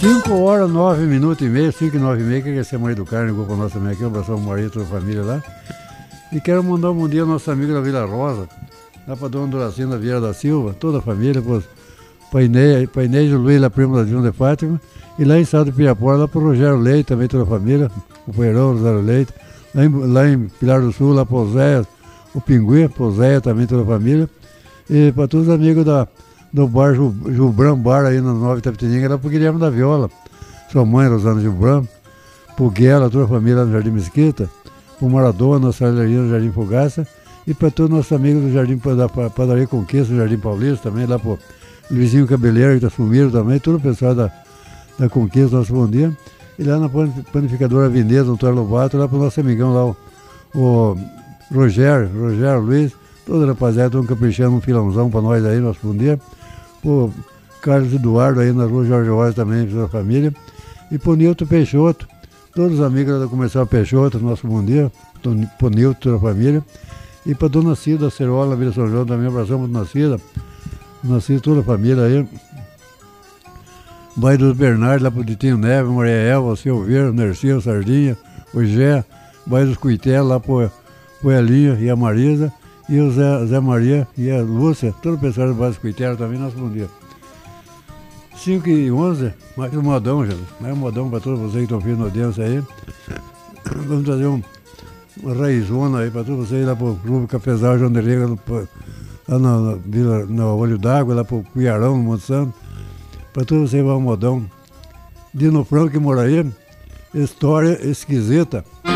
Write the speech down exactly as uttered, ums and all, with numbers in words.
cinco horas, nove minutos e meio, cinco e nove e meia, que é a mãe do Carne, ligou para nossa mãe aqui, um abração pro marido, toda a família lá. E quero mandar um bom dia ao nosso amigo da Vila Rosa, lá para dona Doracina Vieira da Silva, toda a família, para Inês e Luiz, a prima da Dilma de Fátima, e lá em Estado de Pirapora, lá para o Rogério Leite, também toda a família, o Poeirão, Rogério Leite, lá em, lá em Pilar do Sul, lá para o Zé, o Pinguim, para o Zé, também toda a família, e para todos os amigos da, do bar Gilbran Bar aí na Nova Itapetininga, lá para o Guilherme da Viola, sua mãe, Rosana Gilbran, para o Guela, toda a família lá no Jardim Mesquita, para o Maradona, nossa galeria no Jardim Fogaça, e para todos os nossos amigos do Jardim da Padaria Conquista, no Jardim Paulista, também lá para o Luizinho Cabeleiro, que está sumido também, todo o pessoal da, da Conquista, nosso bom dia. E lá na panificadora Veneza, no Antônio Lobato, lá para o nosso amigão lá, o, o Rogério, Rogério Luiz, toda a rapaziada, estão caprichando um filãozão para nós aí, nosso bom dia. O Carlos Eduardo aí na rua Jorge Rosa também, toda a família. E para o Nilton Peixoto, todos os amigos da Comercial Peixoto, nosso bom dia, para o Nilton, toda a família. E para Dona Cida Cerola, na Vila São João, também, um abração para Dona Cida, Dona Cida, toda a família aí. Bairro dos Bernardos, lá para o Ditinho Neves, Maria Elva, o Silveira, o Nercio, o Sardinha, o Gé, Bairro dos Cuitel, lá para o Elinho e a Marisa, e o Zé, Zé Maria e a Lúcia, todo o pessoal do Bairro dos Cuitel também, nosso bom dia. cinco e onze, mais um modão, já. Mais um modão para todos vocês que estão vindo na audiência aí. Vamos trazer um, uma raizona aí para todos vocês, lá para o Clube Cafezal João de Rega, lá na, na Vila, no Olho d'Água, lá para o Cuiarão, no Monte Santo. Para todos vocês, vai um modão. Dino Franco e Moraí, história esquisita.